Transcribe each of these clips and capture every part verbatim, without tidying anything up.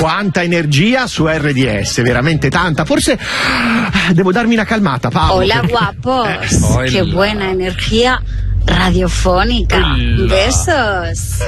Quanta energia su R D S, veramente tanta. Forse devo darmi una calmata, Paolo. Hola, perché... guapos. eh. Qué buena energía radiofónica. Hola. Besos.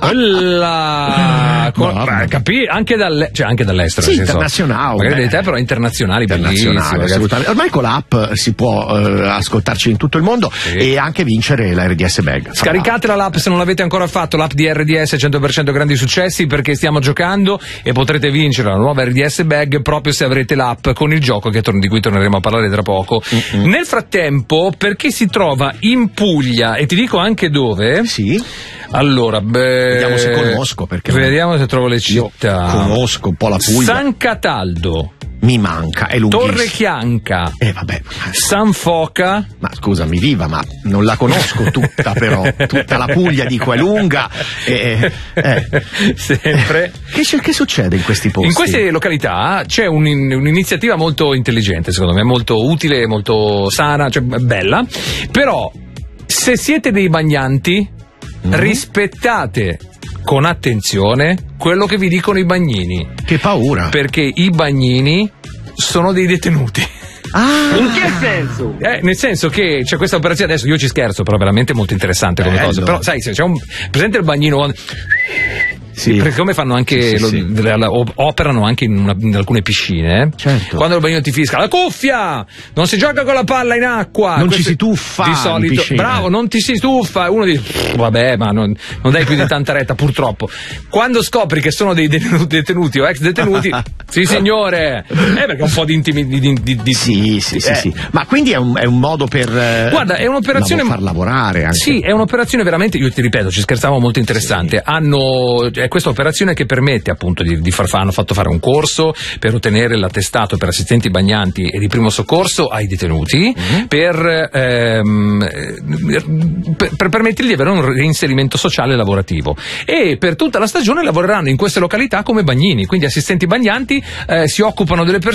Quella con, Mamma. beh, capì anche, dalle, cioè anche dall'estero, Sì, nel senso, internazionale, magari beh. dei te però internazionali, Internazionale, bellissimo, assolutamente. Ormai con l'app si può eh, ascoltarci in tutto il mondo Sì. e anche vincere la R D S Bag. Scaricatela l'app se non l'avete ancora fatto, l'app di R D S cento per cento grandi successi, perché stiamo giocando e potrete vincere la nuova R D S Bag proprio se avrete l'app con il gioco che tor- di cui torneremo a parlare tra poco. Mm-mm. Nel frattempo, per chi si trova in Puglia, e ti dico anche dove, Sì, allora, beh, vediamo se conosco, perché vediamo se trovo le io città. conosco un po' la Puglia. San Cataldo, Mi manca, è lunghissimo. Torre Chianca, Eh vabbè, San Foca. ma scusami, viva, ma non la conosco tutta però, tutta la Puglia dico è lunga. Eh, eh. Sempre. Che, c'è- che succede in questi posti? In queste località c'è un- un'iniziativa molto intelligente, secondo me, molto utile, molto sana, cioè bella. Però, se siete dei bagnanti, Mm. rispettate con attenzione quello che vi dicono i bagnini, Che paura. perché i bagnini sono dei detenuti. Ah, In che senso? Eh, nel senso che c'è questa operazione, adesso io ci scherzo, però veramente molto interessante come Bello. cosa. Però sai, se c'è un presente il bagnino, sì. perché come fanno anche Sì, sì, lo- sì. la- la- op- operano anche in, una- in alcune piscine, eh? Certo. Quando il bagnino ti fisca la cuffia, non si gioca con la palla in acqua, Non ci Questo- si tuffa di in solito, piscina. bravo, non ti si tuffa, uno dice "Pff, vabbè, ma non, non dai più di tanta retta purtroppo". Quando scopri che sono dei detenuti, detenuti o ex detenuti, sì signore, eh, perché un po' di intimidità di, di, di- Sì, sì, sì, eh. sì. Ma quindi è un, è un modo per eh, Guarda, è un'operazione lavo- far lavorare anche. Sì, è un'operazione veramente, io ti ripeto, ci scherzavo, molto interessante. Hanno è questa operazione che permette appunto di, di far hanno fatto fare un corso per ottenere l'attestato per assistenti bagnanti e di primo soccorso ai detenuti, Mm-hmm. per, ehm, eh, per, per permettergli di avere un reinserimento sociale e lavorativo. E per tutta la stagione lavoreranno in queste località come bagnini, quindi assistenti bagnanti, eh, si occupano delle persone